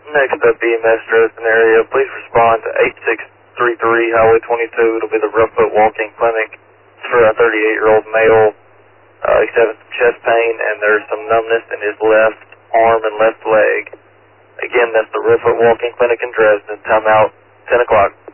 Next up, EMS Dresden area. Please respond to 8633 Highway 22. It'll be the Rough Foot Walking Clinic. It's for a 38-year-old male. He's having some chest pain, and there's some numbness in his left arm and left leg. Again, that's the Rough Foot Walking Clinic in Dresden. Time out, 10 o'clock.